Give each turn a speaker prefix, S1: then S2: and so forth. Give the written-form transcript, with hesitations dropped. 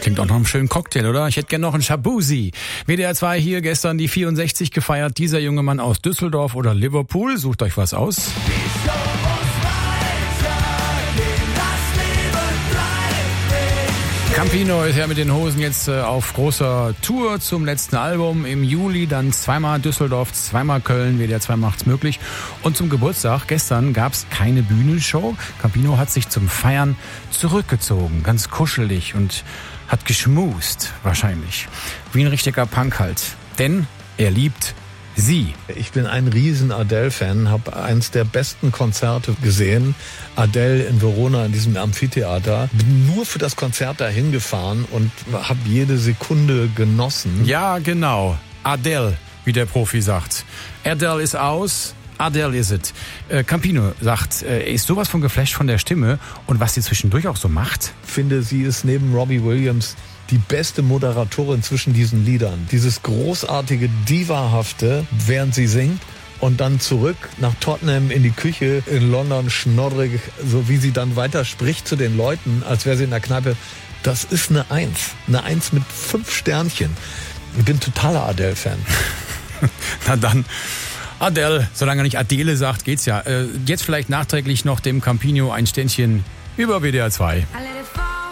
S1: Klingt auch noch einen schönen Cocktail, oder? Ich hätte gerne noch einen Shabuzi. WDR 2 hier gestern die 64 gefeiert. Dieser junge Mann aus Düsseldorf oder Liverpool. Sucht euch was aus. Campino ist ja mit den Hosen jetzt auf großer Tour zum letzten Album. Im Juli dann zweimal Düsseldorf, zweimal Köln. WDR 2 macht's möglich. Und zum Geburtstag gestern gab's keine Bühnenshow. Campino hat sich zum Feiern zurückgezogen, ganz kuschelig und hat geschmust, wahrscheinlich. Wie ein richtiger Punk halt. Denn er liebt sie.
S2: Ich bin ein riesen Adele-Fan, habe eins der besten Konzerte gesehen. Adele in Verona in diesem Amphitheater. Bin nur für das Konzert dahin gefahren und habe jede Sekunde genossen.
S1: Ja, genau. Adele, wie der Profi sagt. Adele ist aus. Adele is it. Campino sagt, er ist sowas von geflasht von der Stimme und was sie zwischendurch auch so macht.
S2: Ich finde, sie ist neben Robbie Williams die beste Moderatorin zwischen diesen Liedern. Dieses großartige Diva-hafte, während sie singt und dann zurück nach Tottenham in die Küche in London, schnoddrig, so wie sie dann weiter spricht zu den Leuten, als wäre sie in der Kneipe. Das ist eine 1. Eine 1 mit 5 Sternchen. Ich bin totaler Adele-Fan.
S1: Na dann, Adele, solange er nicht Adele sagt, geht's ja. Jetzt vielleicht nachträglich noch dem Campino ein Ständchen über WDR 2.